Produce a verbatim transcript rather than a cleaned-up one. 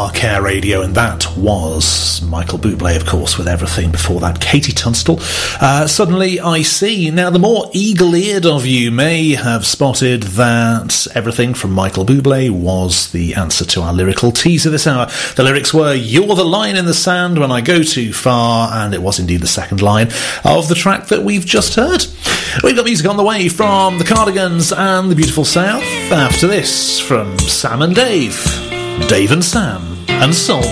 are Care Radio, and that was Michael Bublé, of course, with Everything. Before that, Katie Tunstall. Uh, Suddenly I See. Now, the more eagle-eared of you may have spotted that Everything from Michael Bublé was the answer to our lyrical teaser this hour. The lyrics were, "You're the line in the sand when I go too far," and it was indeed the second line of the track that we've just heard. We've got music on the way from the Cardigans and the Beautiful South. After this, from Sam and Dave. Dave and Sam and Soul.